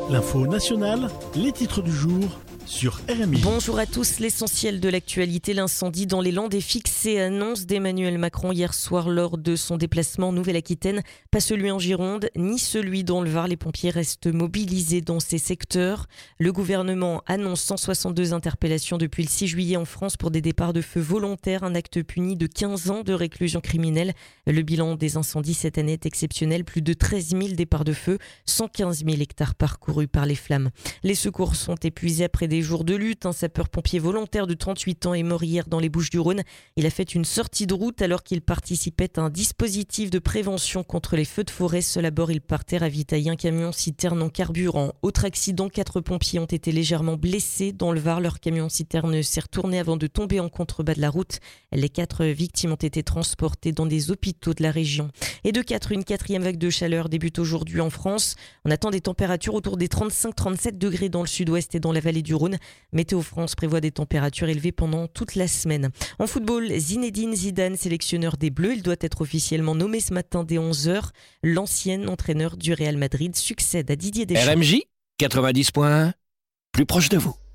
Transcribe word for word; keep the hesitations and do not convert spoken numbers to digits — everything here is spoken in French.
L'info nationale, les titres du jour sur R M I. Bonjour à tous, l'essentiel de l'actualité, l'incendie dans les Landes est fixé, annonce d'Emmanuel Macron hier soir lors de son déplacement en Nouvelle-Aquitaine. Pas celui en Gironde, ni celui dans le Var, les pompiers restent mobilisés dans ces secteurs. Le gouvernement annonce cent soixante-deux interpellations depuis le six juillet en France pour des départs de feu volontaires, un acte puni de quinze ans de réclusion criminelle. Le bilan des incendies cette année est exceptionnel, plus de treize mille départs de feu, cent quinze mille hectares parcourus par les flammes. Les secours sont épuisés après des jours de lutte. Un sapeur-pompier volontaire de trente-huit ans est mort hier dans les Bouches-du-Rhône. Il a fait une sortie de route alors qu'il participait à un dispositif de prévention contre les feux de forêt. Seul à bord, il partait ravitailler un camion-citerne en carburant. Autre accident, quatre pompiers ont été légèrement blessés dans le Var. Leur camion-citerne s'est retourné avant de tomber en contrebas de la route. Les quatre victimes ont été transportées dans des hôpitaux de la région. Et de quatre, une quatrième vague de chaleur débute aujourd'hui en France. On attend des températures autour des trente-cinq à trente-sept degrés dans le sud-ouest et dans la vallée du Rhône. Météo France prévoit des températures élevées pendant toute la semaine. En football, Zinedine Zidane, sélectionneur des Bleus, il doit être officiellement nommé ce matin dès onze heures. L'ancien entraîneur du Real Madrid succède à Didier Deschamps. R M J quatre-vingt-dix point un, plus proche de vous.